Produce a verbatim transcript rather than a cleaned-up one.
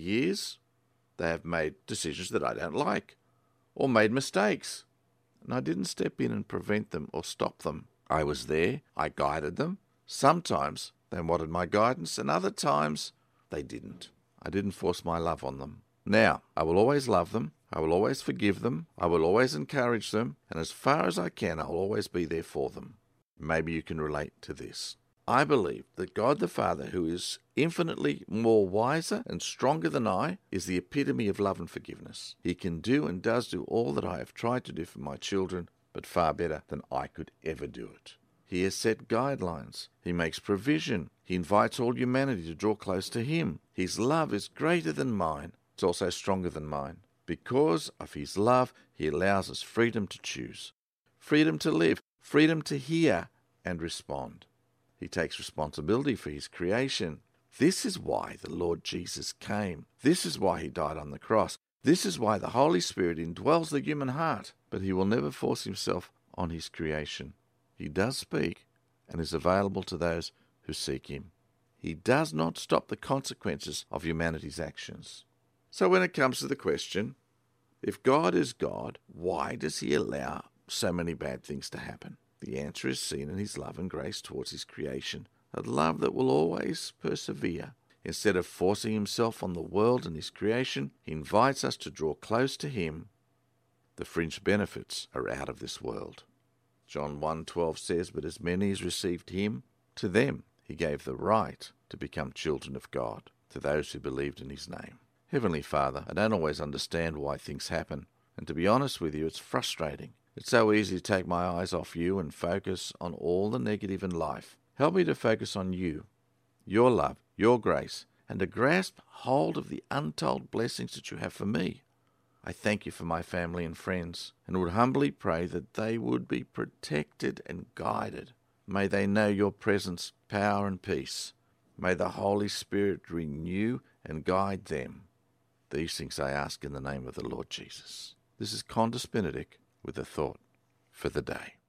years, they have made decisions that I don't like, or made mistakes, and I didn't step in and prevent them or stop them. I was there, I guided them. Sometimes they wanted my guidance, and other times they didn't. I didn't force my love on them. Now, I will always love them, I will always forgive them, I will always encourage them, and as far as I can, I'll always be there for them. Maybe you can relate to this. I believe that God the Father, who is infinitely more wiser and stronger than I, is the epitome of love and forgiveness. He can do and does do all that I have tried to do for my children, but far better than I could ever do it. He has set guidelines. He makes provision. He invites all humanity to draw close to him. His love is greater than mine. It's also stronger than mine. Because of his love, he allows us freedom to choose, freedom to live, freedom to hear and respond. He takes responsibility for his creation. This is why the Lord Jesus came. This is why he died on the cross. This is why the Holy Spirit indwells the human heart. But he will never force himself on his creation. He does speak and is available to those who seek him. He does not stop the consequences of humanity's actions. So when it comes to the question, if God is God, why does he allow so many bad things to happen? The answer is seen in his love and grace towards his creation, a love that will always persevere. Instead of forcing himself on the world and his creation, he invites us to draw close to him. The fringe benefits are out of this world. John one twelve says, "But as many as received him, to them he gave the right to become children of God, to those who believed in his name." Heavenly Father, I don't always understand why things happen, and to be honest with you, it's frustrating. It's so easy to take my eyes off you and focus on all the negative in life. Help me to focus on you, your love, your grace, and to grasp hold of the untold blessings that you have for me. I thank you for my family and friends, and would humbly pray that they would be protected and guided. May they know your presence, power, and peace. May the Holy Spirit renew and guide them. These things I ask in the name of the Lord Jesus. This is Condis Benedict with a thought for the day.